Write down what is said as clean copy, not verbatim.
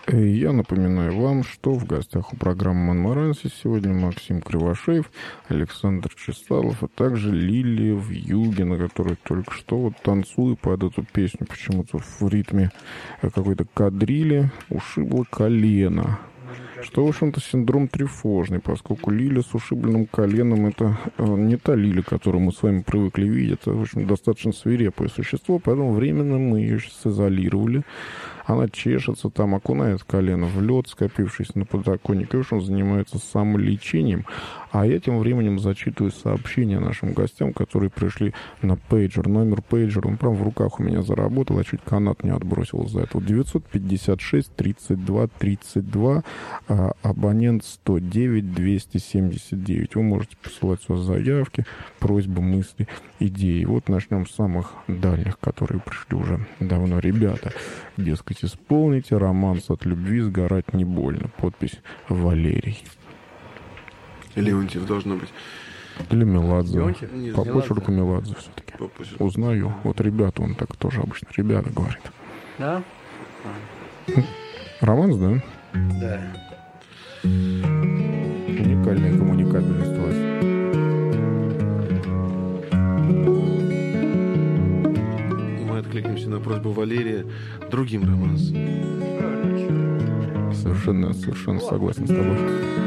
Я напоминаю вам, что в гостях у программы «Монмаранси» сегодня Максим Кривошеев, Александр Чесалов, а также Лилия Вьюгина, которая только что вот танцует под эту песню, почему-то в ритме какой-то кадрили, ушибла колено. Что, в общем-то, синдром трифожный, поскольку Лиля с ушибленным коленом — это не та Лиля, которую мы с вами привыкли видеть. Это, в общем, достаточно свирепое существо, поэтому временно мы ее сейчас изолировали. Она чешется, там окунает колено в лед, скопившись на подоконнике, и, в общем, занимается самолечением. А я тем временем зачитываю сообщения нашим гостям, которые пришли на пейджер. Номер пейджера, он прям в руках у меня заработал, я чуть канат не отбросил за это. 956-32-32, абонент 109-279. Вы можете посылать свои заявки, просьбы, мысли, идеи. Вот начнем с самых дальних, которые пришли уже давно. Ребята, дескать, исполните романс от любви, сгорать не больно. Подпись «Валерий». Леонтьев должно быть. Или Меладзе. Нет, По почерку Меладзе все-таки. Узнаю. Вот ребята, он так тоже обычно. Ребята говорит. Да? Романс, да? Да. Уникальная коммуникабельность у вас. Мы откликнемся на просьбу Валерия другим романсом. Совершенно согласен с тобой.